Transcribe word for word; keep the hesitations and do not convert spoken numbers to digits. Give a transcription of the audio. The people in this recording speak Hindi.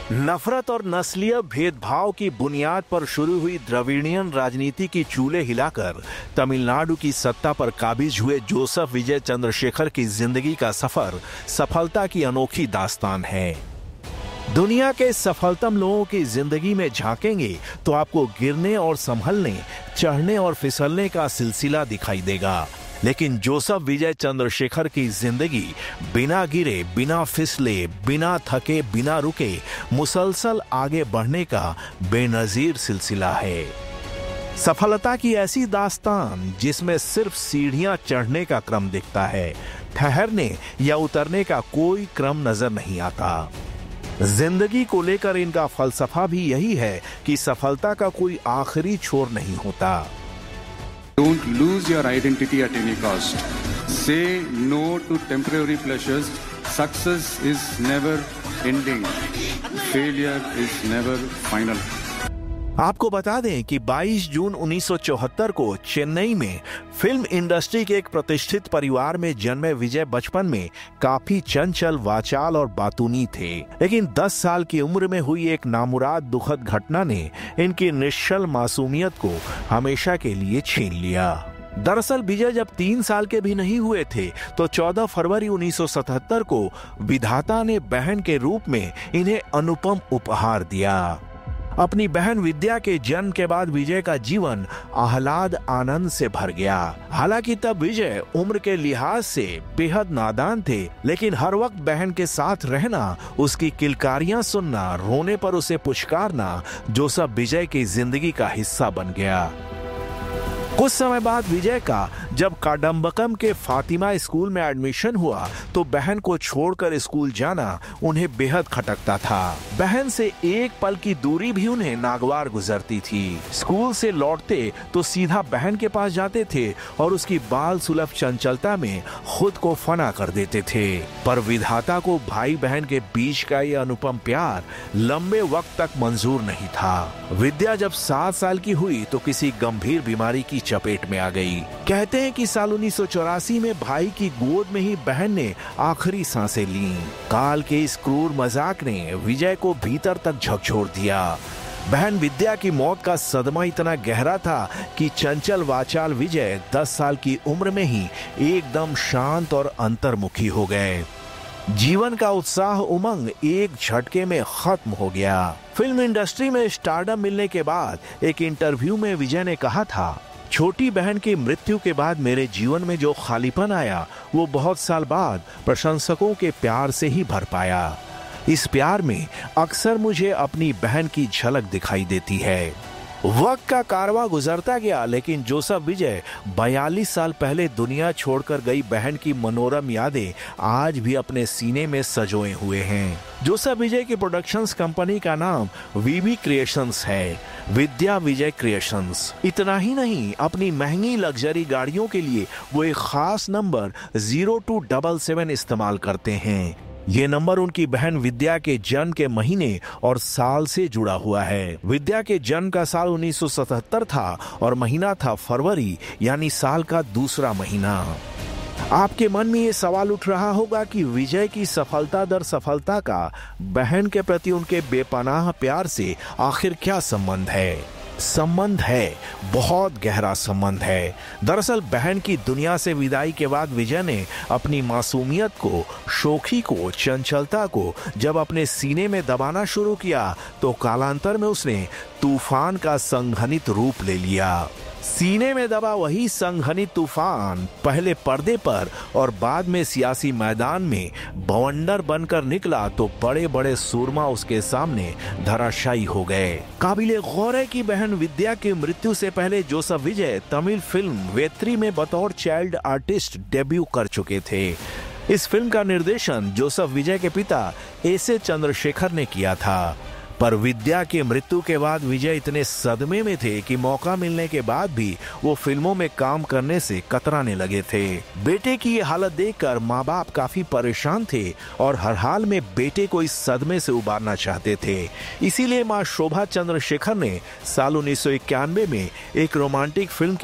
नफरत और नस्लीय भेदभाव की बुनियाद पर शुरू हुई द्रविड़ियन राजनीति की चूल्हे हिलाकर तमिलनाडु की सत्ता पर काबिज हुए जोसेफ विजय चंद्रशेखर की जिंदगी का सफर सफलता की अनोखी दास्तान है। दुनिया के सफलतम लोगों की जिंदगी में झांकेंगे तो आपको गिरने और संभलने, चढ़ने और फिसलने का सिलसिला दिखाई देगा, लेकिन जोसेफ विजय चंद्रशेखर की जिंदगी बिना गिरे, बिना फिसले, बिना थके, बिना रुके मुसलसल आगे बढ़ने का बेनजीर सिलसिला है। सफलता की ऐसी दास्तान जिसमें सिर्फ सीढ़ियां चढ़ने का क्रम दिखता है, ठहरने या उतरने का कोई क्रम नजर नहीं आता। जिंदगी को लेकर इनका फलसफा भी यही है कि सफलता का कोई आखिरी छोर नहीं होता। Don't lose your identity at any cost. Say no to temporary pleasures. Success is never ending. Failure is never final. आपको बता दें कि बाईस जून उन्नीस सौ चौहत्तर को चेन्नई में फिल्म इंडस्ट्री के एक प्रतिष्ठित परिवार में जन्मे विजय बचपन में काफी चंचल, वाचाल और बातूनी थे, लेकिन दस साल की उम्र में हुई एक नामुराद दुखद घटना ने इनकी निश्चल मासूमियत को हमेशा के लिए छीन लिया। दरअसल विजय जब तीन साल के भी नहीं हुए थे तो चौदह फरवरी उन्नीस सौ सतहत्तर को विधाता ने बहन के रूप में इन्हें अनुपम उपहार दिया। अपनी बहन विद्या के जन्म के बाद विजय का जीवन आह्लाद आनंद से भर गया। हालांकि तब विजय उम्र के लिहाज से बेहद नादान थे, लेकिन हर वक्त बहन के साथ रहना, उसकी किलकारियां सुनना, रोने पर उसे पुचकारना जोसेफ विजय की जिंदगी का हिस्सा बन गया। कुछ समय बाद विजय का जब काडम्बकम के फातिमा स्कूल में एडमिशन हुआ तो बहन को छोड़कर स्कूल जाना उन्हें बेहद खटकता था। बहन से एक पल की दूरी भी उन्हें नागवार गुजरती थी। स्कूल से लौटते तो सीधा बहन के पास जाते थे और उसकी बाल सुलभ चंचलता में खुद को फना कर देते थे। पर विधाता को भाई बहन के बीच का ये अनुपम प्यार लंबे वक्त तक मंजूर नहीं था। विद्या जब सात साल की हुई तो किसी गंभीर बीमारी की चपेट में आ गई। कहते हैं कि साल उन्नीस सौ चौरासी में भाई की गोद में ही बहन ने आखिरी सांसें लीं। काल के इस क्रूर मजाक ने विजय को भीतर तक झकझोर दिया। बहन विद्या की मौत का सदमा इतना गहरा था कि चंचल वाचाल विजय दस साल की उम्र में ही एकदम शांत और अंतर्मुखी हो गए। जीवन का उत्साह उमंग एक झटके में खत्म हो गया। फिल्म इंडस्ट्री में स्टारडम मिलने के बाद एक इंटरव्यू में विजय ने कहा था, छोटी बहन की मृत्यु के बाद मेरे जीवन में जो खालीपन आया वो बहुत साल बाद प्रशंसकों के प्यार से ही भर पाया। इस प्यार में अक्सर मुझे अपनी बहन की झलक दिखाई देती है। वक्त का कारवां गुजरता गया, लेकिन जोसेफ विजय बयालीस साल पहले दुनिया छोड़कर गई बहन की मनोरम यादें आज भी अपने सीने में सजोए हुए हैं। जोसेफ विजय की प्रोडक्शंस कंपनी का नाम वीवी क्रिएशंस है, विद्या विजय क्रिएशंस। इतना ही नहीं, अपनी महंगी लग्जरी गाड़ियों के लिए वो एक खास number zero to double seven इस्तेमाल करते हैं। ये नंबर उनकी बहन विद्या के जन्म के महीने और साल से जुड़ा हुआ है। विद्या के जन्म का साल उन्नीस सौ सतहत्तर था और महीना था फरवरी, यानी साल का दूसरा महीना। आपके मन में ये सवाल उठ रहा होगा कि विजय की सफलता दर सफलता का बहन के प्रति उनके बेपनाह प्यार से आखिर क्या संबंध है? संबंध है, बहुत गहरा संबंध है। दरअसल बहन की दुनिया से विदाई के बाद विजय ने अपनी मासूमियत को, शोखी को, चंचलता को जब अपने सीने में दबाना शुरू किया तो कालांतर में उसने तूफान का संघनित रूप ले लिया। सीने में दबा वही संघनित तूफान पहले पर्दे पर और बाद में सियासी मैदान में बवंडर बनकर निकला तो बड़े बड़े सूरमा उसके सामने धराशायी हो गए। काबिले गौर है कि बहन विद्या की मृत्यु से पहले जोसेफ विजय तमिल फिल्म वेत्री में बतौर चाइल्ड आर्टिस्ट डेब्यू कर चुके थे। इस फिल्म का निर्देशन जोसेफ विजय के पिता एस ए चंद्रशेखर ने किया था। पर विद्या की मृत्यु के बाद विजय इतने सदमे में थे कि मौका मिलने के बाद भी वो फिल्मों में काम करने से कतराने लगे थे। बेटे की ये हालत देखकर माँ बाप काफी परेशान थे और हर हाल में बेटे को इस सदमे से उबारना चाहते थे। इसीलिए माँ शोभा चंद्रशेखर ने साल उन्नीस सौ इक्यानवे में एक रोमांटिक फिल्म